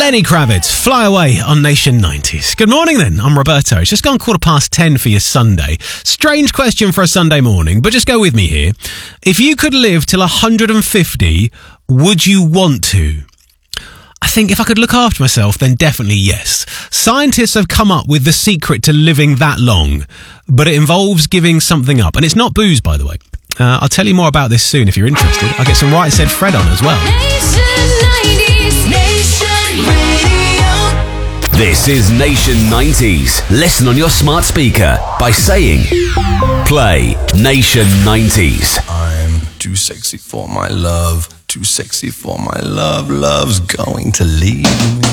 Lenny Kravitz, Fly Away on Nation 90s. Good morning then, I'm Roberto. It's just gone 10:15 for your Sunday. Strange question for a Sunday morning, but just go with me here. If you could live till 150, would you want to? I think if I could look after myself, then definitely yes. Scientists have come up with the secret to living that long, but it involves giving something up. And it's not booze, by the way. I'll tell you more about this soon if you're interested. I'll get some Right Said Fred on as well. This is Nation 90s. Listen on your smart speaker by saying, play Nation 90s. I'm too sexy for my love, too sexy for my love, love's going to leave me.